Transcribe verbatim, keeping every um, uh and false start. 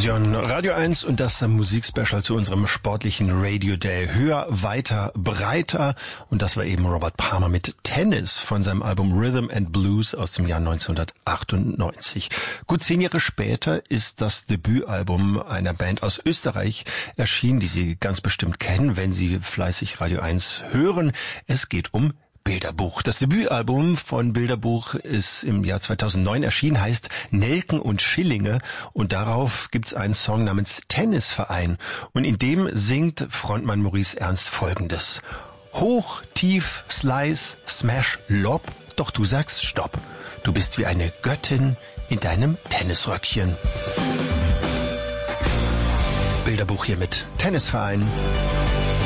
Sie hören Radio eins und das Musikspecial zu unserem sportlichen Radio Day. Höher, weiter, breiter. Und das war eben Robert Palmer mit Tennis von seinem Album Rhythm and Blues aus dem Jahr neunzehnhundertachtundneunzig. Gut zehn Jahre später ist das Debütalbum einer Band aus Österreich erschienen, die Sie ganz bestimmt kennen, wenn Sie fleißig Radio eins hören. Es geht um Bilderbuch. Das Debütalbum von Bilderbuch ist im Jahr zweitausendneun erschienen, heißt Nelken und Schillinge und darauf gibt's einen Song namens Tennisverein und in dem singt Frontmann Maurice Ernst Folgendes: Hoch, tief, Slice, Smash, Lob, doch du sagst Stopp. Du bist wie eine Göttin in deinem Tennisröckchen. Bilderbuch hier mit Tennisverein.